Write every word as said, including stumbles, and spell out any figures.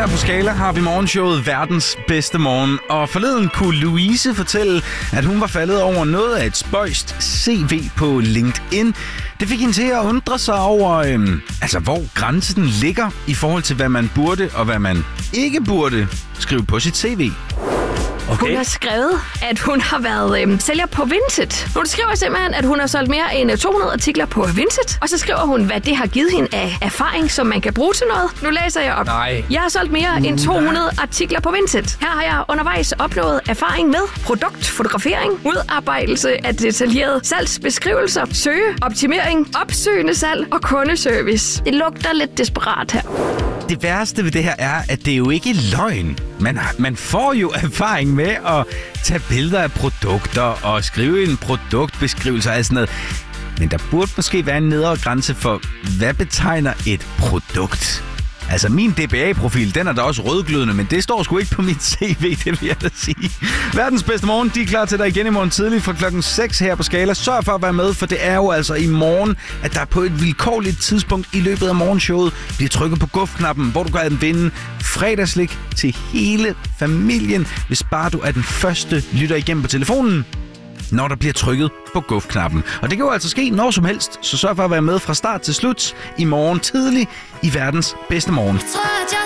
Her på Skala har vi morgenshowet Verdens Bedste Morgen. Og forleden kunne Louise fortælle, at hun var faldet over noget af et spøjst C V på LinkedIn. Det fik hende til at undre sig over, øhm, altså hvor grænsen ligger i forhold til, hvad man burde og hvad man ikke burde skrive på sit C V. Okay. Hun har skrevet, at hun har været øhm, sælger på Vinted. Hun skriver simpelthen, at hun har solgt mere end to hundrede artikler på Vinted. Og så skriver hun, hvad det har givet hende af erfaring, som man kan bruge til noget. Nu læser jeg op. Nej. Jeg har solgt mere end to hundrede artikler på Vinted. Her har jeg undervejs opnået erfaring med produktfotografering, udarbejdelse af detaljerede salgsbeskrivelser, søgeoptimering, opsøgende salg og kundeservice. Det lugter lidt desperat her. Det værste ved det her er, at det er jo ikke løgn. Man, har, man får jo erfaring med at tage billeder af produkter og skrive en produktbeskrivelse og sådan noget. Men der burde måske være en nedre grænse for, hvad betegner et produkt? Altså, min D B A-profil, den er da også rødglødende, men det står sgu ikke på mit C V, det vil jeg da sige. Verdens bedste morgen, de er klar til dig igen i morgen tidlig fra klokken seks her på Skala. Sørg for at være med, for det er jo altså i morgen, at der på et vilkårligt tidspunkt i løbet af morgenshowet bliver trykket på guf-knappen, hvor du kan vinde fredagslik til hele familien, hvis bare du er den første lytter igennem på telefonen, når der bliver trykket på guf-knappen. Og det kan jo altså ske når som helst, så sørg for at være med fra start til slut i morgen tidlig i Verdens Bedste Morgen.